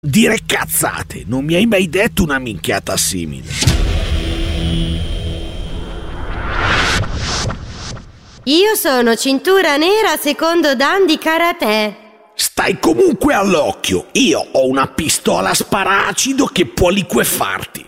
Dire cazzate, non mi hai mai detto una minchiata simile. Io sono cintura nera secondo Dan di karate. Stai comunque all'occhio, io ho una pistola a sparacido che può liquefarti.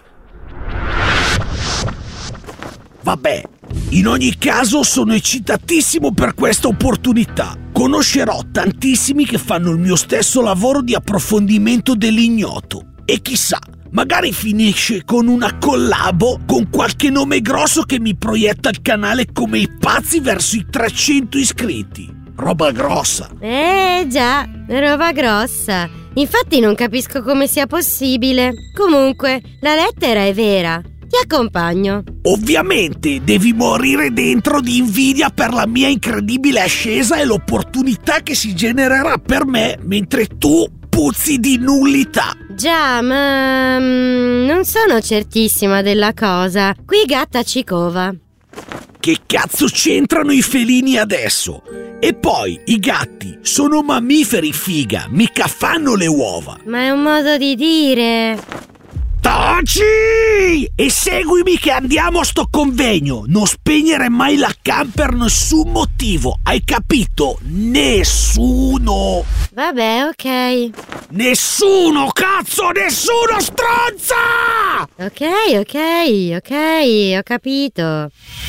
Vabbè, in ogni caso sono eccitatissimo per questa opportunità. Conoscerò tantissimi che fanno il mio stesso lavoro di approfondimento dell'ignoto. E chissà, magari finisce con una collabo con qualche nome grosso che mi proietta il canale come i pazzi verso i 300 iscritti. Roba grossa. Già, roba grossa. Infatti non capisco come sia possibile. Comunque, la lettera è vera. Ti accompagno. Ovviamente devi morire dentro di invidia per la mia incredibile ascesa e l'opportunità che si genererà per me mentre tu puzzi di nullità. Già, ma non sono certissima della cosa. Qui gatta ci cova. Che cazzo c'entrano i felini adesso? E poi i gatti sono mammiferi, figa, mica fanno le uova. Ma è un modo di dire. Taci! E seguimi che andiamo a sto convegno. Non spegnere mai la cam per nessun motivo. Hai capito? Nessuno. Vabbè, ok. Nessuno, cazzo, nessuno, stronza! Ok, ho capito.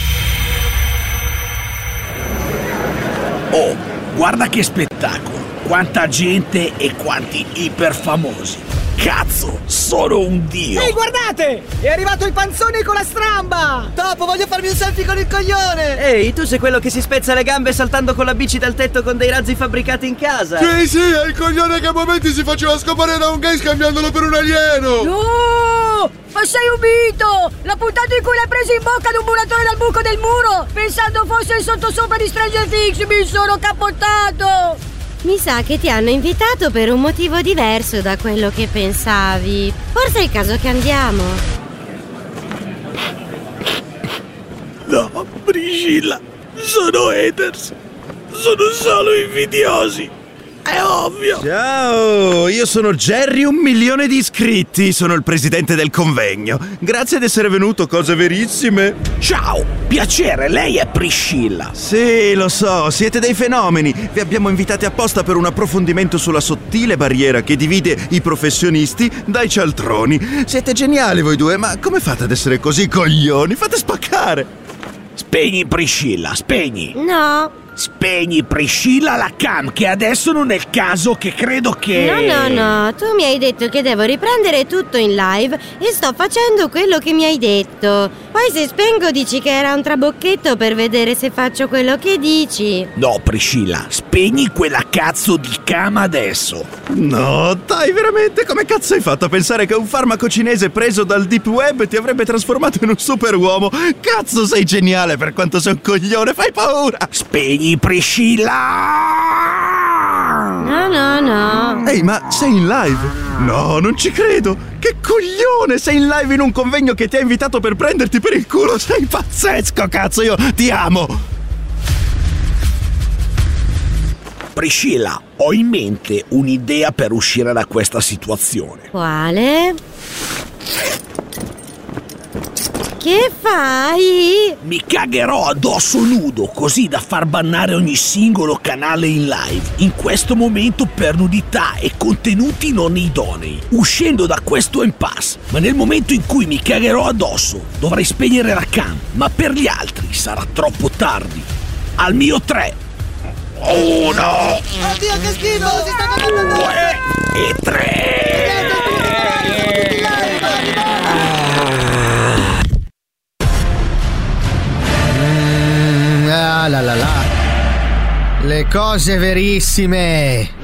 Oh, guarda che spettacolo. Quanta gente e quanti iperfamosi. Cazzo, sono un dio! Ehi, guardate! È arrivato il panzone con la stramba! Dopo voglio farmi un selfie con il coglione! Ehi, tu sei quello che si spezza le gambe saltando con la bici dal tetto con dei razzi fabbricati in casa? Sì, è il coglione che a momenti si faceva scopare da un gay scambiandolo per un alieno! No! Ma sei ubito! La puntata in cui l'hai preso in bocca ad un muratore dal buco del muro! Pensando fosse il sottosopra di Stranger Things, mi sono capottato! Mi sa che ti hanno invitato per un motivo diverso da quello che pensavi. Forse è il caso che andiamo. No, Priscilla, sono haters. Sono solo invidiosi. È ovvio. Ciao, io sono Jerry 1.000.000 di iscritti, sono il presidente del convegno. Grazie di essere venuto, cose verissime. Ciao, piacere, lei è Priscilla. Sì, lo so, siete dei fenomeni. Vi abbiamo invitati apposta per un approfondimento sulla sottile barriera che divide i professionisti dai cialtroni. Siete geniali voi due, ma come fate ad essere così coglioni? Fate spaccare. Spegni Priscilla, spegni. No. Spegni Priscilla la cam, che adesso non è il caso, che credo che... No, tu mi hai detto che devo riprendere tutto in live e sto facendo quello che mi hai detto. Poi se spengo dici che era un trabocchetto per vedere se faccio quello che dici. No, Priscilla, spegni quella cazzo di cam adesso. No, dai, veramente, come cazzo hai fatto a pensare che un farmaco cinese preso dal deep web ti avrebbe trasformato in un superuomo? Cazzo, sei geniale per quanto sei un coglione, fai paura! Spegni Priscilla! No. Ehi, ma sei in live? No, non ci credo! Che coglione! Sei in live in un convegno che ti ha invitato per prenderti per il culo! Sei pazzesco, cazzo! Io ti amo! Priscilla, ho in mente un'idea per uscire da questa situazione. Quale? Che fai? Mi cagherò addosso nudo, così da far bannare ogni singolo canale in live, in questo momento per nudità e contenuti non idonei, uscendo da questo impasse. Ma nel momento in cui mi cagherò addosso, dovrei spegnere la cam, ma per gli altri sarà troppo tardi. Al mio 3. 1. Oddio, che schifo! Si sta facendo 2 e 3. La. Le cose verissime.